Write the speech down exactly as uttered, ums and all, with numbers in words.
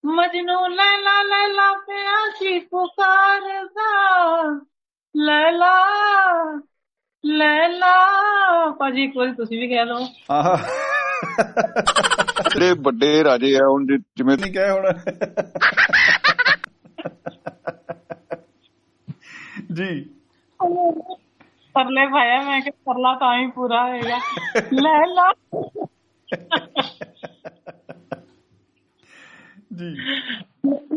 ਮਜਨੂ ਲੈਲਾ ਲੈਲਾ ਪਿਆ ਸੀ ਪੁਕਾਰਦਾ, ਲੈਲਾ ਲੈਲਾ। ਭਾਜੀ ਇੱਕ ਵਾਰੀ ਤੁਸੀਂ ਵੀ ਕਹਿ ਲਓ। ਆਹ ਜਿਹੜੇ ਵੱਡੇ ਰਾਜੇ ਆ ਹੁਣ ਜਿ- ਜਿਵੇਂ ਨਹੀਂ ਕਹੇ ਹੁਣ ਜੀ ਤਰਲੇ ਪਾਇਆ ਮੈਂ ਕਿ ਤਰਲਾ ਤਾਂ ਹੀ ਪੂਰਾ ਹੋਏਗਾ। ਲੈਲਾ ਜੀ